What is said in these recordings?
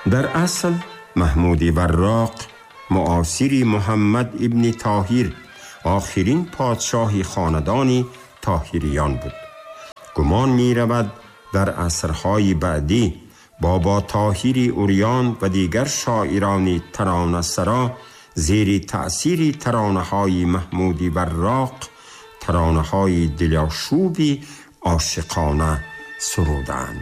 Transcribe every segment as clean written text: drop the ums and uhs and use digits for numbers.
در اصل محمود وراق معاصر محمد ابن طاهر آخرین پادشاه خاندان طاهریان بود. گمان می رود در عصرهای بعدی بابا طاهر اوریان و دیگر شاعران ترانه‌سرا زیر تأثیر ترانه‌های محمود وراق ترانه‌های دلاشوبی عاشقانه سرودند.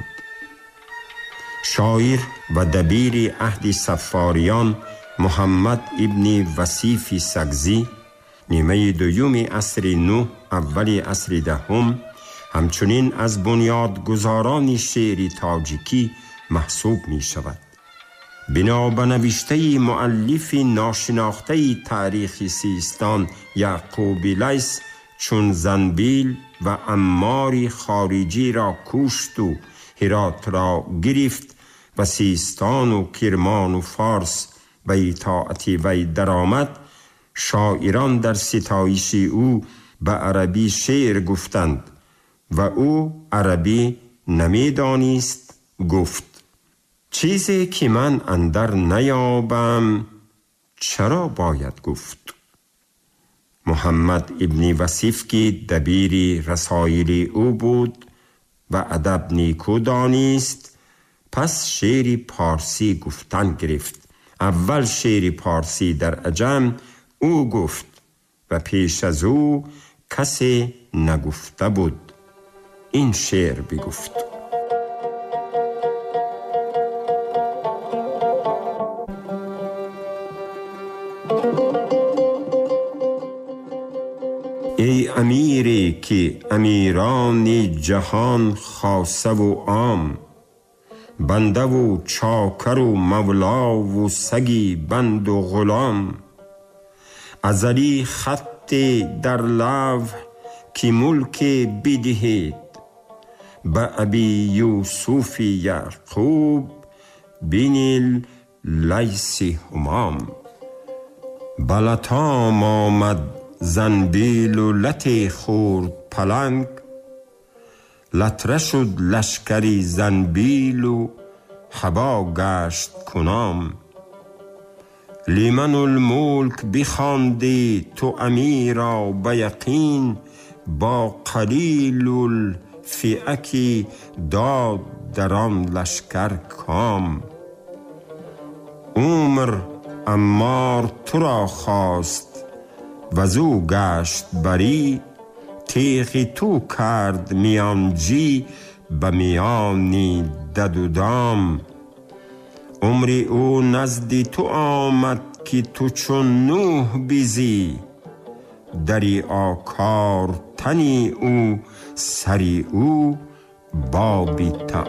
شاعر و دبیر عهد صفاریان محمد ابن وصیف سگزی نیمه دوم عصر نو اول عصر دهم همچنین از بنیادگذاران شعر تاجیکی محسوب می شود. بنا به نوشته مؤلف ناشناخته تاریخ سیستان یعقوب لیث چون زنبیل و عمار خارجی را کشت و هرات را گرفت و سیستان و کرمان و فارس به اطاعت وی درآمد، شاعران در ستایش او به عربی شعر گفتند و او عربی نمی‌دانست. گفت: چیزی که من اندر نیابم چرا باید گفت؟ محمد ابن وصیف که دبیر رسایل او بود و ادب نیکو دانست، پس شعر پارسی گفتن گرفت. اول شعر پارسی در عجم او گفت و پیش از او کسی نگفته بود. این شعر بگفت: ای امیری که امیران جهان خاصه و عام، بنده و چاکر و مولا و سگی بند و غلام، ازلی خط در لوح که ملک بدهید، به ابی یوسف یعقوب بین لیث همام. بلطام آمد زنبیل و لطی خورد پلنگ، لطره شد لشکری زنبیل و هوا گشت کنام. لیمن الملک بخواندی تو امیرا به یقین، با قلیل الفئه که داد در آن لشکر کام. عمر عمار تو را خواست وزو گشت بری، تیغ تو کرد میانجی به میانی دد و دام. عمر او نزد تو آمد که تو چون نوح بیزی، دری آکار تنی او سری او بابی